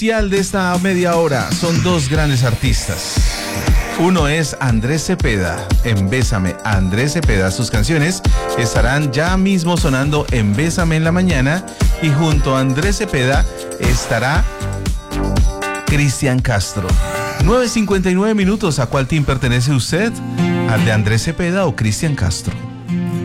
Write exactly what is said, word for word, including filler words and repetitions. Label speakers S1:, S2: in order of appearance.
S1: especial de esta media hora. Son dos grandes artistas. Uno es Andrés Cepeda, en Bésame. Andrés Cepeda, sus canciones estarán ya mismo sonando en Bésame en la mañana. Y junto a Andrés Cepeda estará Cristian Castro. nueve cincuenta y nueve minutos. ¿A cuál team pertenece usted? ¿Al de Andrés Cepeda o Cristian Castro?